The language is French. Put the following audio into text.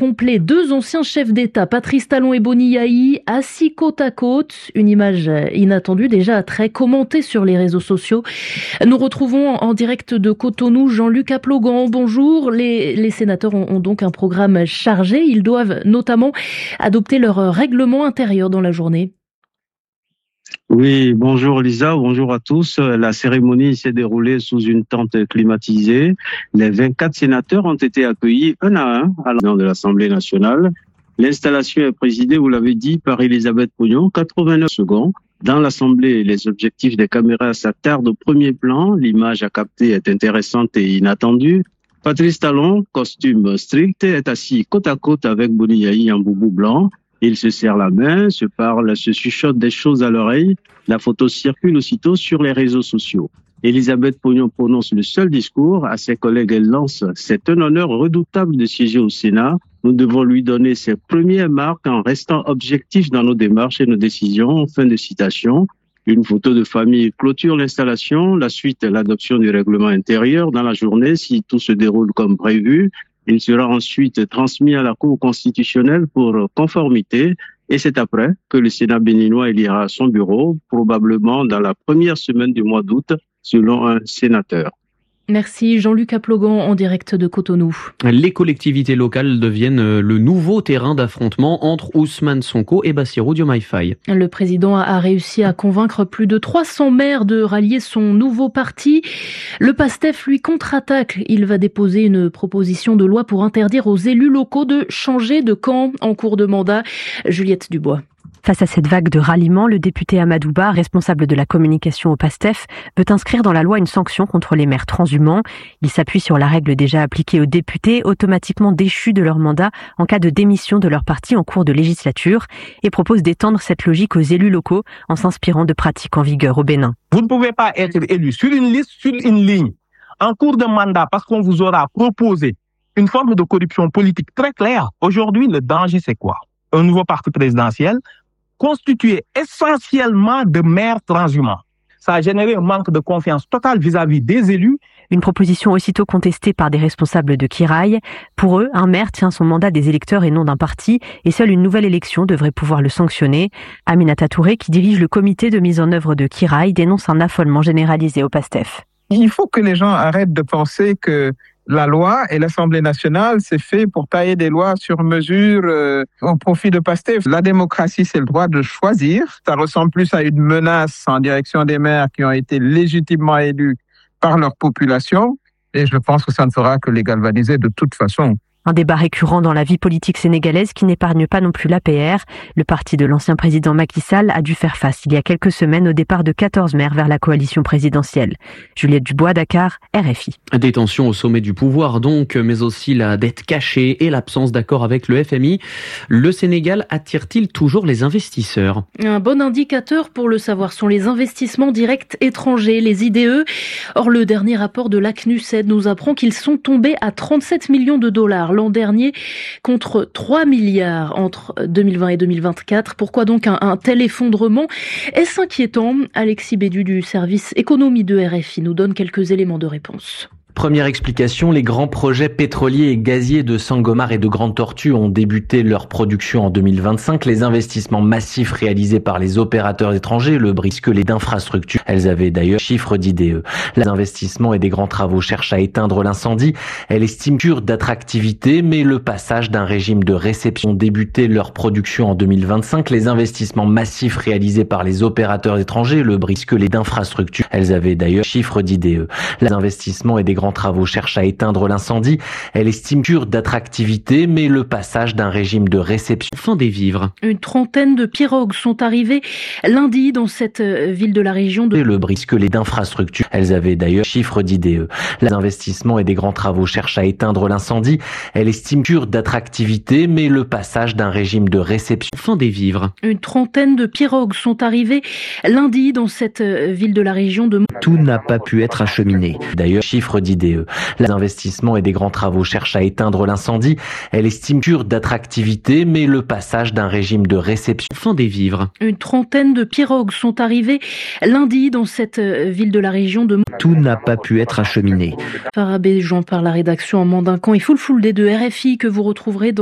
complet. Deux anciens chefs d'État, Patrice Talon et Boni Yayi, assis côte à côte. Une image inattendue, déjà très commentée sur les réseaux sociaux. Nous retrouvons en direct de Cotonou Jean-Luc Aplogan. Bonjour. Les sénateurs ont donc un programme chargé. Ils doivent notamment adopter leur règlement intérieur dans la journée. Oui, bonjour Lisa, bonjour à tous. La cérémonie s'est déroulée sous une tente climatisée. Les 24 sénateurs ont été accueillis un à un à l'entrée de l'Assemblée nationale. L'installation est présidée, vous l'avez dit, par Elisabeth Pognon, 89 secondes. Dans l'Assemblée, les objectifs des caméras s'attardent au premier plan. L'image à capter est intéressante et inattendue. Patrice Talon, costume strict, est assis côte à côte avec Boni Yayi en boubou blanc. Ils se serrent la main, se parlent, se chuchotent des choses à l'oreille. La photo circule aussitôt sur les réseaux sociaux. Elisabeth Pognon prononce le seul discours. À ses collègues, elle lance « C'est un honneur redoutable de siéger au Sénat. Nous devons lui donner ses premières marques en restant objectifs dans nos démarches et nos décisions. » Fin de citation. Une photo de famille clôture l'installation. La suite, l'adoption du règlement intérieur dans la journée, si tout se déroule comme prévu. Il sera ensuite transmis à la Cour constitutionnelle pour conformité et c'est après que le Sénat béninois élira son bureau, probablement dans la première semaine du mois d'août, selon un sénateur. Merci Jean-Luc Aplogan en direct de Cotonou. Les collectivités locales deviennent le nouveau terrain d'affrontement entre Ousmane Sonko et Bassirou Diomaye Faye. Le président a réussi à convaincre plus de 300 maires de rallier son nouveau parti. Le PASTEF lui contre-attaque. Il va déposer une proposition de loi pour interdire aux élus locaux de changer de camp en cours de mandat. Juliette Dubois. Face à cette vague de ralliement, le député Amadou Ba, responsable de la communication au PASTEF, veut inscrire dans la loi une sanction contre les maires transhumants. Il s'appuie sur la règle déjà appliquée aux députés, automatiquement déchus de leur mandat en cas de démission de leur parti en cours de législature, et propose d'étendre cette logique aux élus locaux en s'inspirant de pratiques en vigueur au Bénin. Vous ne pouvez pas être élu sur une liste, sur une ligne, en cours de mandat, parce qu'on vous aura proposé une forme de corruption politique très claire. Aujourd'hui, le danger, c'est quoi? Un nouveau parti présidentiel constitué essentiellement de maires transhumants. Ça a généré un manque de confiance totale vis-à-vis des élus. Une proposition aussitôt contestée par des responsables de Kiraï. Pour eux, un maire tient son mandat des électeurs et non d'un parti, et seule une nouvelle élection devrait pouvoir le sanctionner. Aminata Touré, qui dirige le comité de mise en œuvre de Kiraï, dénonce un affolement généralisé au PASTEF. Il faut que les gens arrêtent de penser que la loi et l'Assemblée nationale, c'est fait pour tailler des lois sur mesure au profit de PASTEF. La démocratie, c'est le droit de choisir. Ça ressemble plus à une menace en direction des maires qui ont été légitimement élus par leur population. Et je pense que ça ne fera que les galvaniser de toute façon. Un débat récurrent dans la vie politique sénégalaise qui n'épargne pas non plus l'APR. Le parti de l'ancien président Macky Sall a dû faire face il y a quelques semaines au départ de 14 maires vers la coalition présidentielle. Juliette Dubois, Dakar, RFI. Des tensions au sommet du pouvoir donc, mais aussi la dette cachée et l'absence d'accord avec le FMI. Le Sénégal attire-t-il toujours les investisseurs? Un bon indicateur pour le savoir sont les investissements directs étrangers, les IDE. Or, le dernier rapport de l'ACNUSED nous apprend qu'ils sont tombés à 37 millions de dollars l'an dernier contre 3 milliards entre 2020 et 2024. Pourquoi donc un tel effondrement? Est-ce inquiétant? Alexis Bédu du service économie de RFI nous donne quelques éléments de réponse. Première explication, les grands projets pétroliers et gaziers de Sangomar et de Grande Tortue ont débuté leur production en 2025. Les investissements massifs réalisés par les opérateurs étrangers, le brisquelet d'infrastructures, elles avaient d'ailleurs chiffre d'IDE. Les investissements et des grands travaux cherchent à éteindre l'incendie. Elle estime cure d'attractivité, mais le passage d'un régime de réception ont débuté leur production en 2025. Les investissements massifs réalisés par les opérateurs étrangers, le brisquelet d'infrastructures, elles avaient d'ailleurs chiffre d'IDE. Les investissements et des grands travaux cherchent à éteindre l'incendie. Elle estime cure d'attractivité, mais le passage d'un régime de réception. Fin des vivres. Une trentaine de pirogues sont arrivées lundi dans cette ville de la région de... Le brisquelet d'infrastructures, elles avaient d'ailleurs chiffre d'IDE. Les investissements et des grands travaux cherchent à éteindre l'incendie. Elle estime cure d'attractivité, mais le passage d'un régime de réception. Fin des vivres. Une trentaine de pirogues sont arrivées lundi dans cette ville de la région de... Tout n'a pas pu être acheminé. D'ailleurs, chiffre d'IDE. Les investissements et des grands travaux cherchent à éteindre l'incendie. Elle estime cure d'attractivité, mais le passage d'un régime de réception. Fin des vivres. Une trentaine de pirogues sont arrivées lundi dans cette ville de la région de... Tout n'a pas pu être acheminé. Farabé Jean par la rédaction en Mandincan et Full Day de RFI que vous retrouverez dans